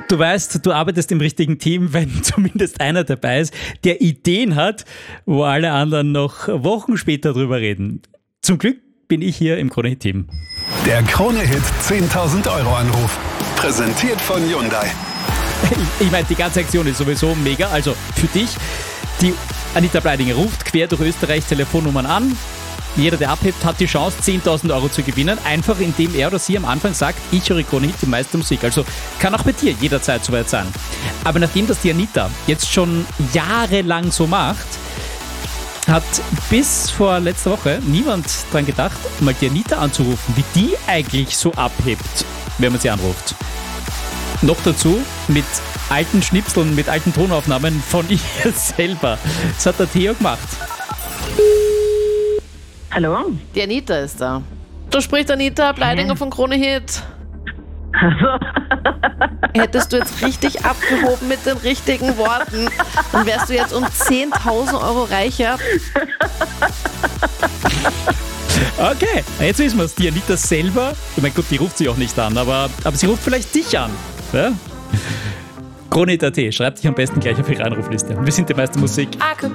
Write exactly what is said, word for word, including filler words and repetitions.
Du weißt, du arbeitest im richtigen Team, wenn zumindest einer dabei ist, der Ideen hat, wo alle anderen noch Wochen später drüber reden. Zum Glück bin ich hier im Krone-Hit-Team. Der Krone-Hit zehntausend Euro Anruf. Präsentiert von Hyundai. Ich, ich meine, die ganze Aktion ist sowieso mega. Also für dich, die Anita Bleidinger ruft quer durch Österreichs Telefonnummern an. Jeder, der abhebt, hat die Chance, zehntausend Euro zu gewinnen. Einfach indem er oder sie am Anfang sagt, ich höre Krone-Hit, die meiste Musik. Also kann auch bei dir jederzeit soweit sein. Aber nachdem das die Anita jetzt schon jahrelang so macht, hat bis vor letzter Woche niemand dran gedacht, mal die Anita anzurufen, wie die eigentlich so abhebt, wenn man sie anruft. Noch dazu mit alten Schnipseln, mit alten Tonaufnahmen von ihr selber. Das hat der Theo gemacht. Hallo? Die Anita ist da. Da spricht Anita Bleidinger von Krone-Hit. Also. Hättest du jetzt richtig abgehoben mit den richtigen Worten, dann wärst du jetzt um zehntausend Euro reicher. Okay, jetzt wissen wir es. Die Anita selber, ich meine, gut, die ruft sich auch nicht an, aber, aber sie ruft vielleicht dich an. Ja? Krone-Hit punkt at, schreib dich am besten gleich auf ihre Anrufliste. Wir sind die meiste Musik. I could